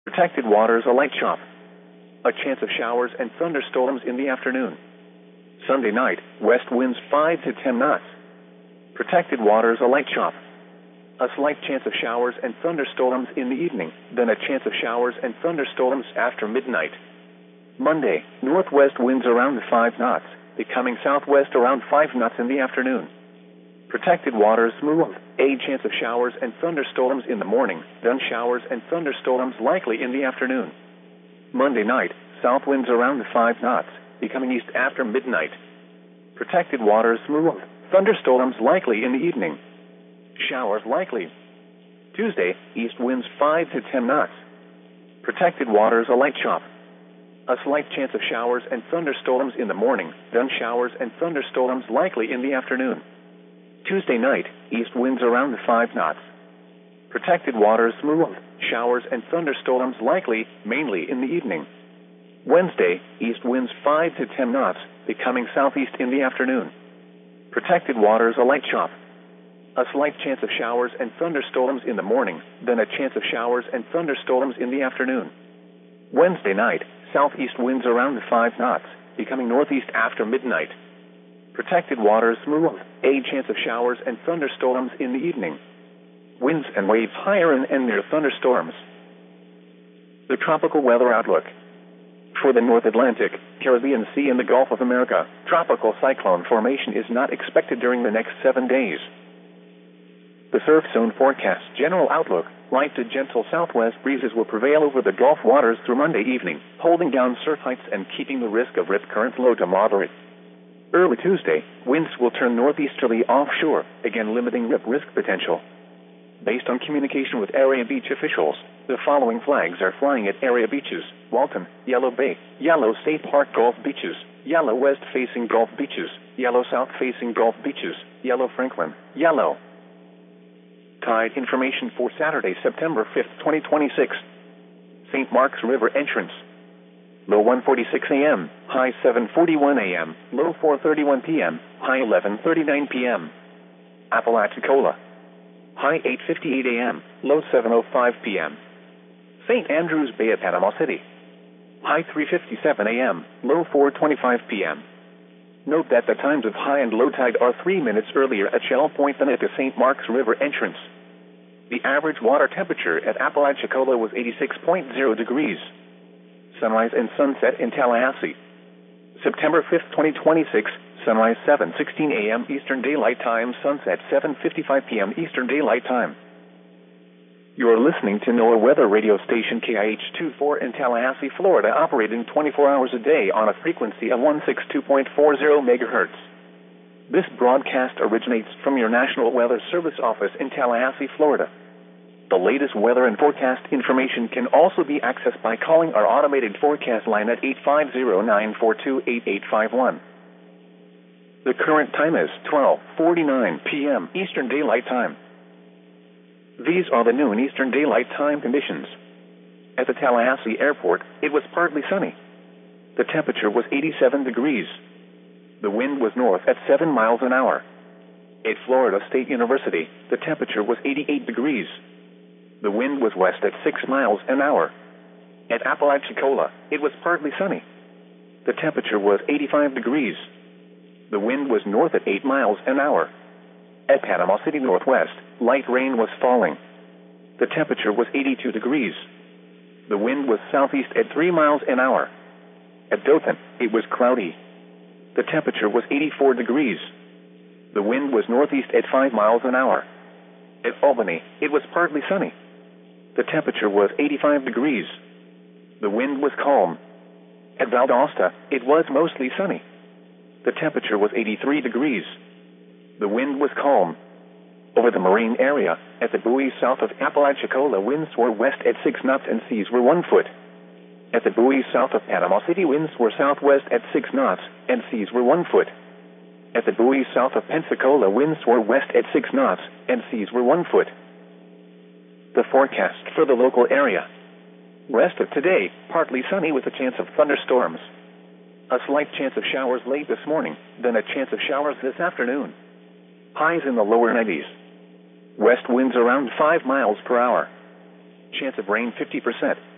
Protected waters, a light chop. A chance of showers and thunderstorms in the afternoon. Sunday night, west winds 5 to 10 knots. Protected waters, a light chop. A slight chance of showers and thunderstorms in the evening, then a chance of showers and thunderstorms after midnight. Monday, northwest winds around 5 knots, becoming southwest around 5 knots in the afternoon. Protected waters, smooth. A chance of showers and thunderstorms in the morning, then showers and thunderstorms likely in the afternoon. Monday night, south winds around 5 knots, becoming east after midnight. Protected waters, smooth. Thunderstorms likely in the evening. Showers likely. Tuesday, east winds 5 to 10 knots. Protected waters, a light chop. A slight chance of showers and thunderstorms in the morning, then showers and thunderstorms likely in the afternoon. Tuesday night, east winds around 5 knots. Protected waters, smooth. Showers and thunderstorms likely, mainly in the evening. Wednesday, east winds 5 to 10 knots, becoming southeast in the afternoon. Protected waters, a light chop. A slight chance of showers and thunderstorms in the morning, then a chance of showers and thunderstorms in the afternoon. Wednesday night, southeast winds around 5 knots, becoming northeast after midnight. Protected waters, smooth. A chance of showers and thunderstorms in the evening. Winds and waves higher and near thunderstorms. The tropical weather outlook. For the North Atlantic, Caribbean Sea and the Gulf of America, tropical cyclone formation is not expected during the next 7 days. The surf zone forecast general outlook, light to gentle southwest breezes will prevail over the Gulf waters through Monday evening, holding down surf heights and keeping the risk of rip current low to moderate. Early Tuesday, winds will turn northeasterly offshore, again limiting rip risk potential. Based on communication with area beach officials, the following flags are flying at area beaches: Walton, Yellow Bay, Yellow State Park Gulf Beaches, Yellow West-facing Gulf Beaches, Yellow South-facing Gulf Beaches, Yellow Franklin, Yellow. Tide information for Saturday, September 5th, 2026. St. Mark's River entrance. Low 1:46 a.m., high 7:41 a.m., low 4:31 p.m., high 11:39 p.m. Apalachicola. High 8:58 a.m., low 7:05 p.m. St. Andrews Bay at Panama City. High 3:57 a.m., low 4:25 p.m. Note that the times of high and low tide are 3 minutes earlier at Shell Point than at the St. Mark's River entrance. The average water temperature at Apalachicola was 86.0 degrees. Sunrise and sunset in Tallahassee. September 5th, 2026, sunrise 7:16 a.m. Eastern Daylight Time, sunset 7:55 p.m. Eastern Daylight Time. You are listening to NOAA weather radio station KIH-24 in Tallahassee, Florida, operating 24 hours a day on a frequency of 162.40 MHz. This broadcast originates from your National Weather Service office in Tallahassee, Florida. The latest weather and forecast information can also be accessed by calling our automated forecast line at 850-942-8851. The current time is 12:49 p.m. Eastern Daylight Time. These are the noon Eastern Daylight Time conditions. At the Tallahassee Airport, it was partly sunny. The temperature was 87 degrees. The wind was north at 7 miles an hour. At Florida State University, the temperature was 88 degrees. The wind was west at 6 miles an hour. At Apalachicola, it was partly sunny. The temperature was 85 degrees. The wind was north at 8 miles an hour. At Panama City Northwest, light rain was falling. The temperature was 82 degrees. The wind was southeast at 3 miles an hour. At Dothan, it was cloudy. The temperature was 84 degrees. The wind was northeast at 5 miles an hour. At Albany, it was partly sunny. The temperature was 85 degrees. The wind was calm. At Valdosta, it was mostly sunny. The temperature was 83 degrees. The wind was calm. Over the marine area, at the buoys south of Apalachicola, winds were west at 6 knots and seas were 1 foot. At the buoys south of Panama City, winds were southwest at 6 knots and seas were 1 foot. At the buoys south of Pensacola, winds were west at 6 knots and seas were 1 foot. The forecast for the local area. Rest of today, partly sunny with a chance of thunderstorms. A slight chance of showers late this morning, then a chance of showers this afternoon. Highs in the lower 90s. West winds around 5 miles per hour. Chance of rain 50%.